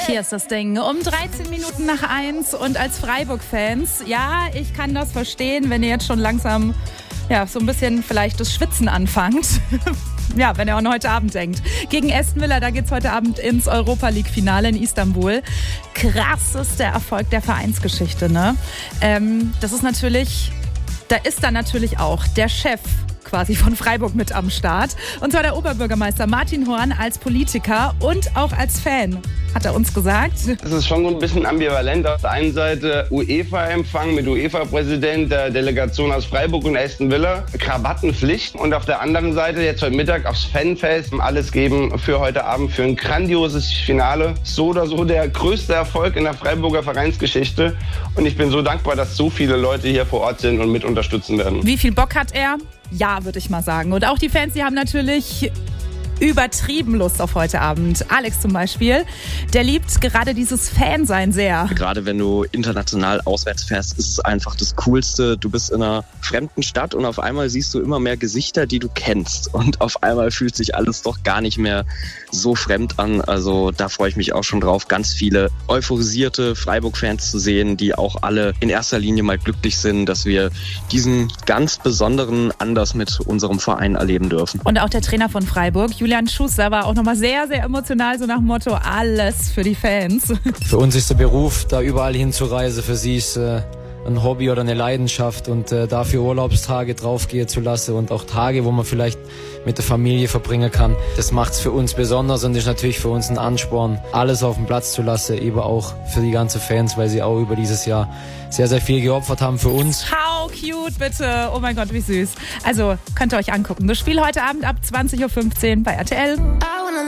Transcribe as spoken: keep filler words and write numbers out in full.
Hier ist das Ding. Um dreizehn Minuten nach eins und als Freiburg-Fans, ja, ich kann das verstehen, wenn ihr jetzt schon langsam ja, so ein bisschen vielleicht das Schwitzen anfangt. Ja, wenn ihr an heute Abend denkt. Gegen Aston Villa, da geht's heute Abend ins Europa-League-Finale in Istanbul. Krassester Erfolg der Vereinsgeschichte, ne? Ähm, das ist natürlich, da ist dann natürlich auch der Chef quasi von Freiburg mit am Start. Und zwar der Oberbürgermeister Martin Horn als Politiker und auch als Fan, hat er uns gesagt. Es ist schon so ein bisschen ambivalent. Auf der einen Seite UEFA-Empfang mit UEFA-Präsident, der Delegation aus Freiburg und Aston Villa, Krabattenpflicht. Und auf der anderen Seite jetzt heute Mittag aufs Fanfest alles geben für heute Abend, für ein grandioses Finale. So oder so der größte Erfolg in der Freiburger Vereinsgeschichte. Und ich bin so dankbar, dass so viele Leute hier vor Ort sind und mit unterstützen werden. Wie viel Bock hat er? Ja, würde ich mal sagen. Und auch die Fans, die haben natürlich übertrieben Lust auf heute Abend. Alex zum Beispiel, der liebt gerade dieses Fansein sehr. Gerade wenn du international auswärts fährst, ist es einfach das Coolste. Du bist in einer fremden Stadt und auf einmal siehst du immer mehr Gesichter, die du kennst. Und auf einmal fühlt sich alles doch gar nicht mehr so fremd an. Also da freue ich mich auch schon drauf, ganz viele euphorisierte Freiburg-Fans zu sehen, die auch alle in erster Linie mal glücklich sind, dass wir diesen ganz besonderen Anlass mit unserem Verein erleben dürfen. Und auch der Trainer von Freiburg, Julian Schuster, war auch nochmal sehr, sehr emotional, so nach dem Motto, alles für die Fans. Für uns ist der Beruf, da überall hinzureisen, für sie ist äh, ein Hobby oder eine Leidenschaft und äh, dafür Urlaubstage draufgehen zu lassen und auch Tage, wo man vielleicht mit der Familie verbringen kann. Das macht's für uns besonders und ist natürlich für uns ein Ansporn, alles auf den Platz zu lassen, eben auch für die ganzen Fans, weil sie auch über dieses Jahr sehr, sehr viel geopfert haben für uns. How cute, bitte. Oh mein Gott, wie süß. Also, könnt ihr euch angucken. Das Spiel heute Abend ab zwanzig Uhr fünfzehn bei R T L.